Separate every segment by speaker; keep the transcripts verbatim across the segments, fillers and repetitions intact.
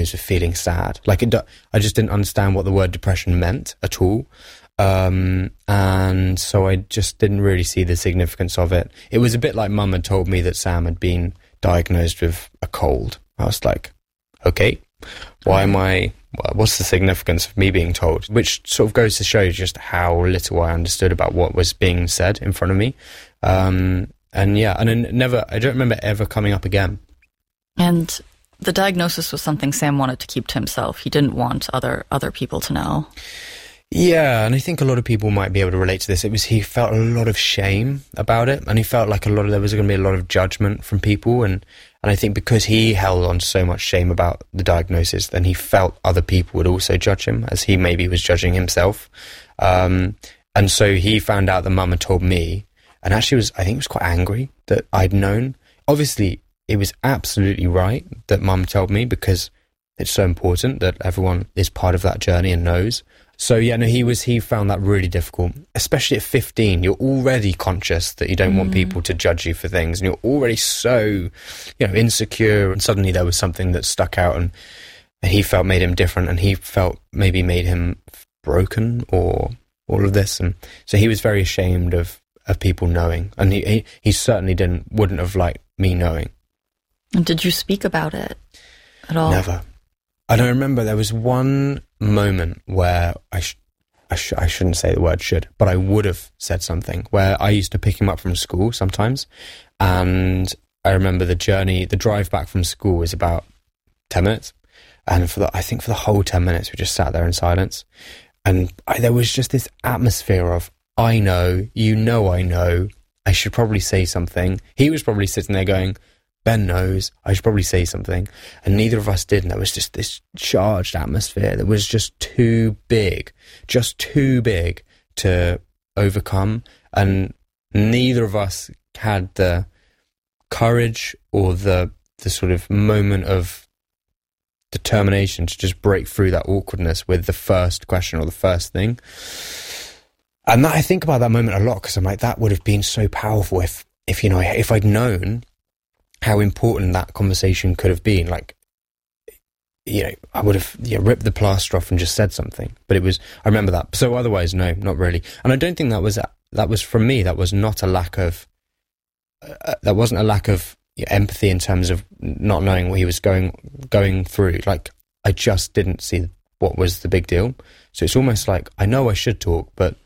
Speaker 1: diagnosed with feeling sad. Like, it, I just didn't understand what the word depression meant at all. Um, and so I just didn't really see the significance of it. It was a bit like Mum had told me that Sam had been diagnosed with a cold. I was like, okay, why am I, what's the significance of me being told? Which sort of goes to show just how little I understood about what was being said in front of me. Um, and yeah, and it never, I don't remember ever coming up again.
Speaker 2: And the diagnosis was something Sam wanted to keep to himself. He didn't want other other people to know.
Speaker 1: Yeah, and I think a lot of people might be able to relate to this. It was, he felt a lot of shame about it, and he felt like a lot of, there was going to be a lot of judgment from people, and, and I think because he held on to so much shame about the diagnosis, then he felt other people would also judge him, as he maybe was judging himself. Um, and so he found out that Mum had told me, and actually was, I think was quite angry that I'd known. Obviously, it was absolutely right that Mum told me, because it's so important that everyone is part of that journey and knows. So yeah, no, he was, he found that really difficult, especially at fifteen. You're already conscious that you don't mm. want people to judge you for things, and you're already so, you know, insecure, and suddenly there was something that stuck out, and, and he felt made him different, and he felt maybe made him broken, or all of this. And so he was very ashamed of, of people knowing, and he, he, he certainly didn't, wouldn't have liked me knowing.
Speaker 2: And did you speak about it at all?
Speaker 1: Never. I don't remember. There was one moment where I, sh- I, sh- I shouldn't say the word should, but I would have said something, where I used to pick him up from school sometimes. And I remember the journey, the drive back from school was about ten minutes. And for the, I think for the whole ten minutes, we just sat there in silence. And I, there was just this atmosphere of, I know, you know I know, I should probably say something. He was probably sitting there going, Ben knows, I should probably say something. And neither of us did. And there was just this charged atmosphere that was just too big, just too big to overcome. And neither of us had the courage or the the sort of moment of determination to just break through that awkwardness with the first question or the first thing. And that, I think about that moment a lot, because I'm like, that would have been so powerful if, if you know, if I'd known how important that conversation could have been. Like, you know, I would have yeah, ripped the plaster off and just said something. But it was, I remember that. So otherwise, no, not really. And I don't think that was, that was from me, that was not a lack of, uh, that wasn't a lack of empathy in terms of not knowing what he was going, going through. Like, I just didn't see what was the big deal. So it's almost like, I know I should talk, but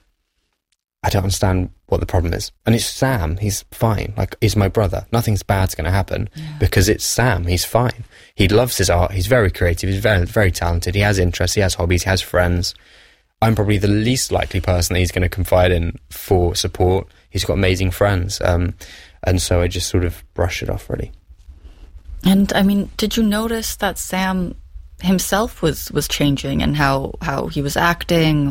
Speaker 1: I don't understand what the problem is. And it's Sam, he's fine. Like, he's my brother. Nothing's bad's going to happen yeah. because it's Sam, he's fine. He loves his art, he's very creative, he's very, very talented, he has interests, he has hobbies, he has friends. I'm probably the least likely person that he's going to confide in for support. He's got amazing friends. Um, and so I just sort of brush it off, really.
Speaker 2: And, I mean, did you notice that Sam himself was, was changing, and how, how he was acting,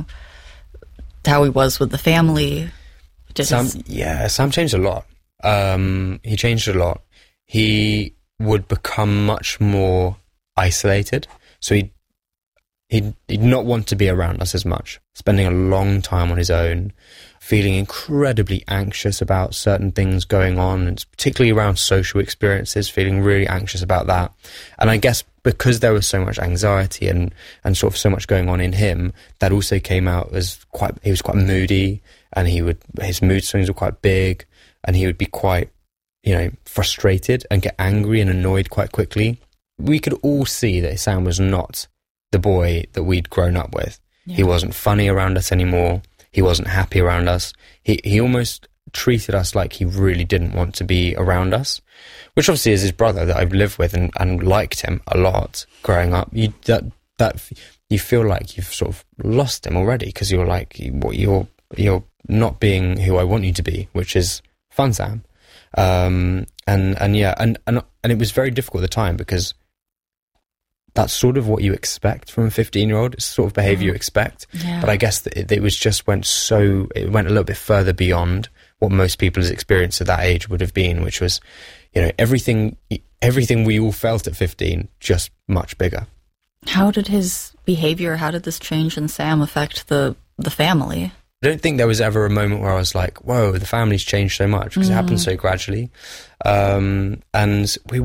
Speaker 2: how he was with the family? Did
Speaker 1: Sam,
Speaker 2: his...
Speaker 1: yeah, Sam changed a lot. Um, he changed a lot. He would become much more isolated. So he'd, he'd, he'd not want to be around us as much, spending a long time on his own, feeling incredibly anxious about certain things going on, and particularly around social experiences, feeling really anxious about that. And I guess because there was so much anxiety and, and sort of so much going on in him, that also came out as quite, he was quite moody, and he would, his mood swings were quite big, and he would be quite, you know, frustrated and get angry and annoyed quite quickly. We could all see that Sam was not the boy that we'd grown up with. Yeah. He wasn't funny around us anymore. He wasn't happy around us. He he almost treated us like he really didn't want to be around us, which obviously is his brother that I've lived with and, and liked him a lot growing up. You that that you feel like you've sort of lost him already, because you're like you're you're not being who I want you to be, which is fun, Sam. Um, and and yeah, and and and it was very difficult at the time, because that's sort of what you expect from a fifteen-year-old. It's the sort of behaviour mm. you expect. Yeah. But I guess that it, it was just went so, it went a little bit further beyond what most people's experience at that age would have been, which was, you know, everything, everything we all felt at fifteen, just much bigger.
Speaker 2: How did his behaviour, how did this change in Sam affect the, the family?
Speaker 1: I don't think there was ever a moment where I was like, whoa, the family's changed so much, because mm. it happened so gradually. Um, and we were,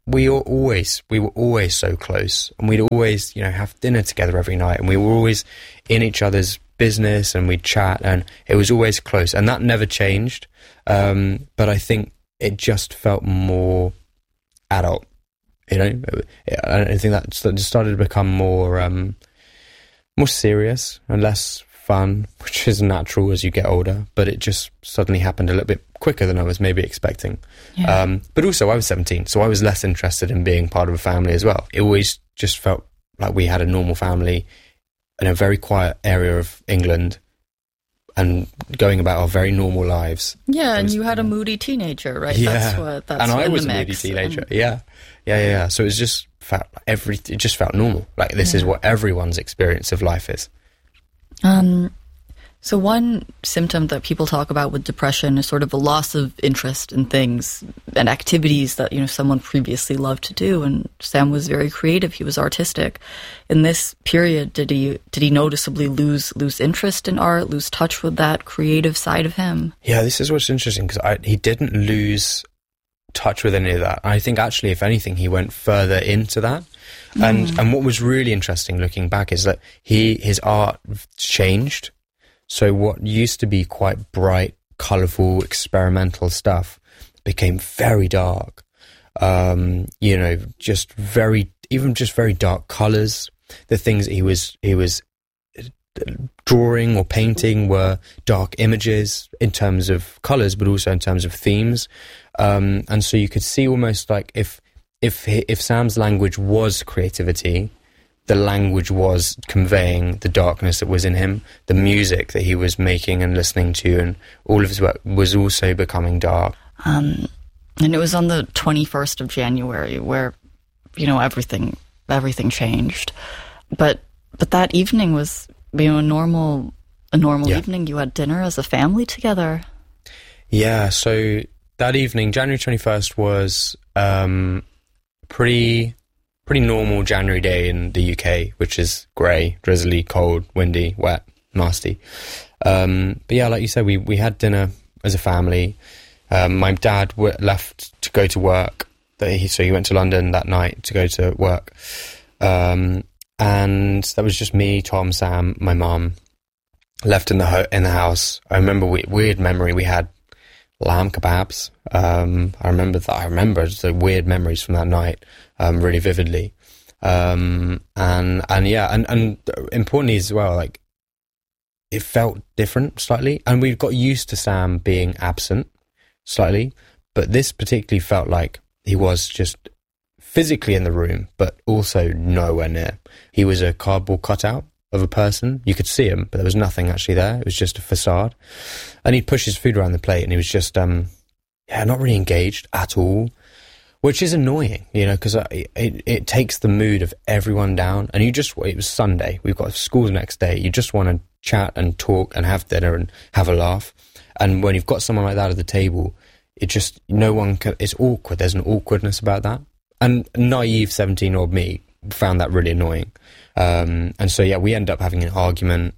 Speaker 1: we were always we were always so close, and we'd always, you know, have dinner together every night, and we were always in each other's business, and we'd chat, and it was always close, and that never changed. Um, but I think it just felt more adult, you know. I think that just started to become more um, more serious and less fun, which is natural as you get older. But it just suddenly happened a little bit quicker than I was maybe expecting. Yeah. Um, but also, I was seventeen, so I was less interested in being part of a family as well. It always just felt like we had a normal family in a very quiet area of England, and going about our very normal lives.
Speaker 2: Yeah, and
Speaker 1: was,
Speaker 2: you had a moody teenager, right?
Speaker 1: Yeah,
Speaker 2: that's what, that's
Speaker 1: and I was a
Speaker 2: mix.
Speaker 1: moody teenager.
Speaker 2: And...
Speaker 1: Yeah, yeah, yeah, yeah. So it was just felt every. It just felt normal. Like this yeah. is what everyone's experience of life is.
Speaker 2: Um. So one symptom that people talk about with depression is sort of a loss of interest in things and activities that, you know, someone previously loved to do. And Sam was very creative. He was artistic. In this period, did he did he noticeably lose lose interest in art, lose touch with that creative side of him?
Speaker 1: Yeah, this is what's interesting, because he didn't lose touch with any of that. I think actually, if anything, he went further into that. Mm. And and what was really interesting looking back is that he his art changed. So what used to be quite bright, colourful, experimental stuff became very dark. Um, you know, just very, even just very dark colours. The things that he was he was drawing or painting were dark images in terms of colours, but also in terms of themes. Um, and so you could see almost like if if if Sam's language was creativity, the language was conveying the darkness that was in him. The music that he was making and listening to, and all of his work was also becoming dark.
Speaker 2: Um, and it was on the twenty-first of January where, you know, everything everything changed. But but that evening was, you know, a normal a normal yeah. evening. You had dinner as a family together.
Speaker 1: Yeah. So that evening, January twenty-first, was um, pretty. Pretty normal January day in the U K, which is grey, drizzly, cold, windy, wet, nasty. Um, but yeah, like you said, we, we had dinner as a family. Um, my dad w- left to go to work, he, so he went to London that night to go to work. Um, and that was just me, Tom, Sam, my mum, left in the ho- in the house. I remember we, weird memory, we had lamb kebabs. Um, I remember that. I remember the weird memories from that night um, really vividly. Um, and and yeah, and, and importantly as well, like it felt different slightly, and we got used to Sam being absent slightly, but this particularly felt like he was just physically in the room, but also nowhere near. He was a cardboard cutout of a person. You could see him, but there was nothing actually there. It was just a facade. And he'd push his food around the plate, and he was just, um, yeah, not really engaged at all, which is annoying, you know, because it, it, it takes the mood of everyone down. And you just, it was Sunday. We've got school the next day. You just want to chat and talk and have dinner and have a laugh. And when you've got someone like that at the table, it just, no one can, it's awkward. There's an awkwardness about that. And naive seventeen-year-old me found that really annoying. Um, and so, yeah, we ended up having an argument,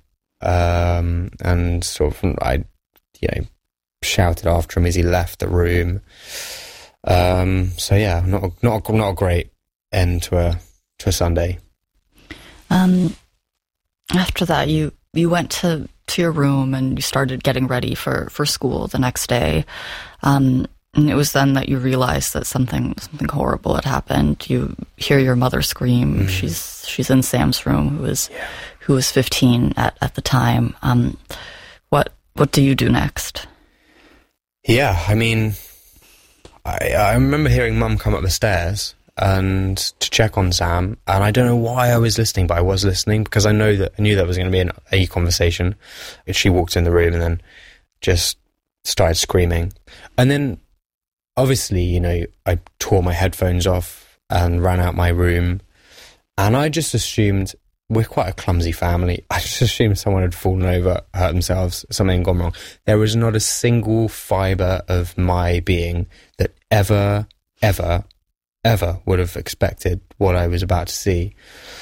Speaker 1: um, and sort of, I, you know, shouted after him as he left the room. Um, so yeah, not a, not a, not a great end to a to a Sunday.
Speaker 2: Um, after that, you you went to, to your room and you started getting ready for, for school the next day. Um, and it was then that you realized that something something horrible had happened. You hear your mother scream. Mm. She's she's in Sam's room, who was yeah. who was fifteen at, at the time. Um, what what do you do next?
Speaker 1: Yeah, I mean, I I remember hearing Mum come up the stairs and to check on Sam, and I don't know why I was listening, but I was listening because I know that I knew that was going to be an, a conversation. She walked in the room and then just started screaming, and then. Obviously, you know, I tore my headphones off and ran out my room, and I just assumed, we're quite a clumsy family, I just assumed someone had fallen over, hurt themselves, something had gone wrong. There was not a single fibre of my being that ever, ever, ever would have expected what I was about to see.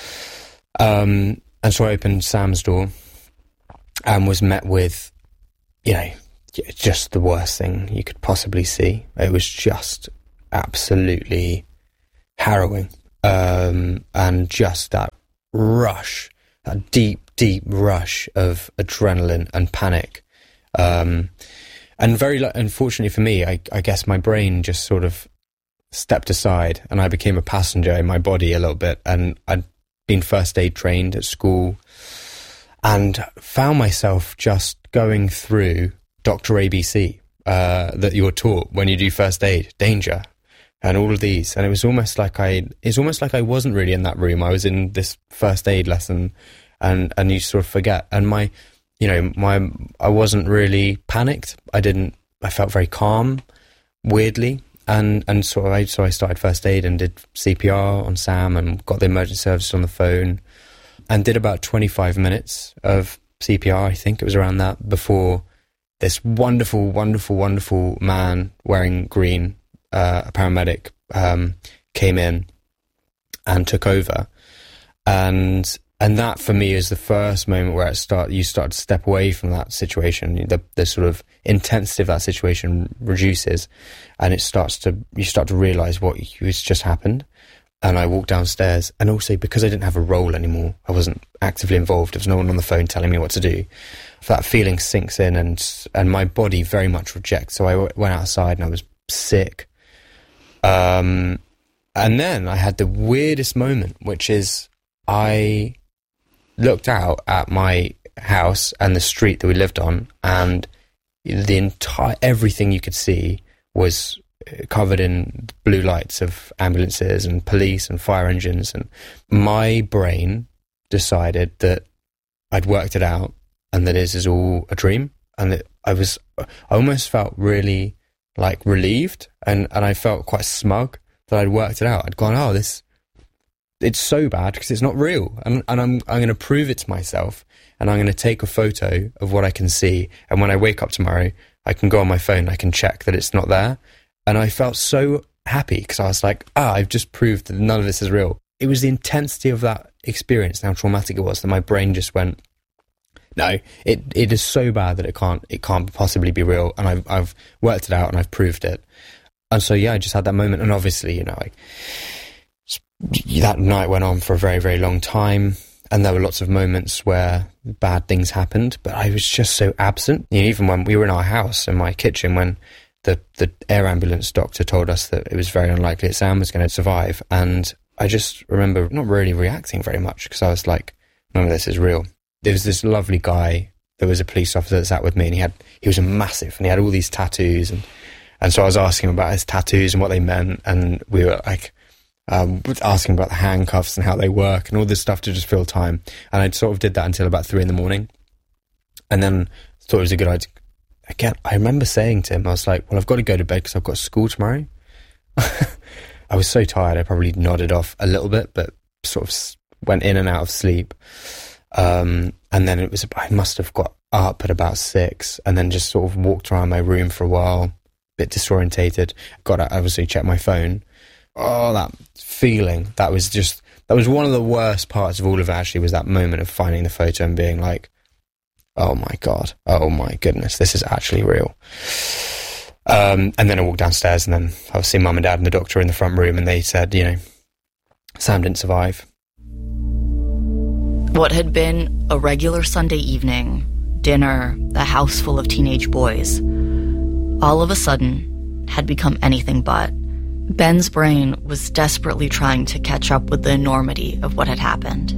Speaker 1: Um, and so I opened Sam's door and was met with, you know, just the worst thing you could possibly see. It was just absolutely harrowing. Um, and just that rush, that deep, deep rush of adrenaline and panic. Um, and very, unfortunately for me, I, I guess my brain just sort of stepped aside and I became a passenger in my body a little bit. And I'd been first aid trained at school and found myself just going through Doctor A B C uh, that you're taught when you do first aid, danger, and all of these. And it was almost like I, it's almost like I wasn't really in that room. I was in this first aid lesson, and and you sort of forget. And my, you know, my, I wasn't really panicked. I didn't. I felt very calm, weirdly. And and so I so I started first aid and did C P R on Sam and got the emergency service on the phone, and did about twenty-five minutes of C P R. I think it was around that, before this wonderful, wonderful, wonderful man wearing green, uh, a paramedic, um, came in and took over. And and that for me is the first moment where it start you start to step away from that situation. The the sort of intensity of that situation reduces, and it starts to you start to realise what has just happened. And I walked downstairs, and also because I didn't have a role anymore, I wasn't actively involved. There was no one on the phone telling me what to do. That feeling sinks in, and and my body very much rejects. So I w- went outside, and I was sick. Um, and then I had the weirdest moment, which is I looked out at my house and the street that we lived on, and the entire everything you could see was covered in blue lights of ambulances and police and fire engines. And my brain decided that I'd worked it out and that this is all a dream, and that I was I almost felt really like relieved, and and I felt quite smug that I'd worked it out. I'd gone, oh, this it's so bad because it's not real, and and I'm I'm going to prove it to myself, and I'm going to take a photo of what I can see, and when I wake up tomorrow I can go on my phone, I can check that it's not there. And I felt so happy because I was like, ah, I've just proved that none of this is real. It was the intensity of that experience and how traumatic it was that my brain just went, no, it it is so bad that it can't it can't possibly be real. And I've I've worked it out and I've proved it. And so yeah, I just had that moment. And obviously, you know, I, that night went on for a very, very long time. And there were lots of moments where bad things happened, but I was just so absent. You know, even when we were in our house, in my kitchen, when the the air ambulance doctor told us that it was very unlikely that Sam was going to survive. And I just remember not really reacting very much because I was like, none of this is real. There was this lovely guy, there was a police officer that sat with me, and he had he was a massive, and he had all these tattoos, and, and so I was asking him about his tattoos and what they meant, and we were like um, asking about the handcuffs and how they work and all this stuff to just fill time. And I sort of did that until about three in the morning, and then thought it was a good idea. Again, I remember saying to him, I was like, well, I've got to go to bed because I've got school tomorrow. I was so tired, I probably nodded off a little bit, but sort of went in and out of sleep. Um, and then it was, I must have got up at about six and then just sort of walked around my room for a while, a bit disorientated. Got out, obviously checked my phone. Oh, that feeling, that was just, that was one of the worst parts of all of it, actually, was that moment of finding the photo and being like, oh my God, oh my goodness, this is actually real. Um, and then I walked downstairs, and then I was seeing mum and dad and the doctor in the front room, and they said, you know, Sam didn't survive.
Speaker 2: What had been a regular Sunday evening, dinner, a house full of teenage boys, all of a sudden had become anything but. Ben's brain was desperately trying to catch up with the enormity of what had happened.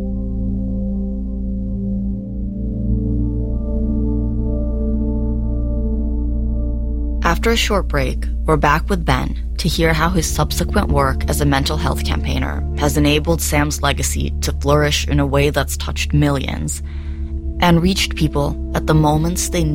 Speaker 2: After a short break, we're back with Ben to hear how his subsequent work as a mental health campaigner has enabled Sam's legacy to flourish in a way that's touched millions and reached people at the moments they